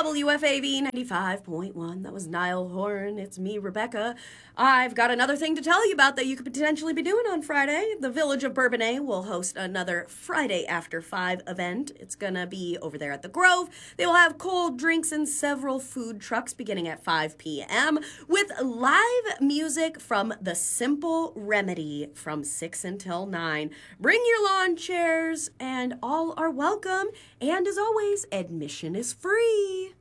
WFAV 95.1. That was Niall Horan. It's me, Rebecca. I've got another thing to tell you about that you could potentially be doing on Friday. The Village of Bourbonnais will host another Friday After 5 event. It's going to be over there at the Grove. They will have cold drinks and several food trucks beginning at 5 p.m. with live music from The Simple Remedy from 6 until 9. Bring your lawn chairs and all are welcome. And as always, admission is free.